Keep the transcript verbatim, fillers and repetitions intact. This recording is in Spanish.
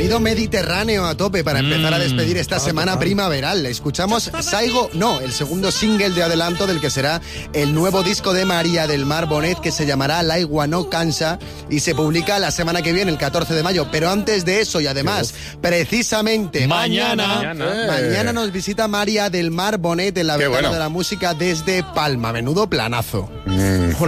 sonido mediterráneo a tope para empezar mm. a despedir esta ah, semana total. primaveral. Escuchamos Saigo No, el segundo single de adelanto del que será el nuevo disco de María del Mar Bonet, que se llamará L'aigua no cansa y se publica la semana que viene, el catorce de mayo. Pero antes de eso, y además, precisamente mañana, mañana, eh. mañana nos visita María del Mar Bonet en la ventana bueno. de la música desde Palma. Menudo planazo. Mm.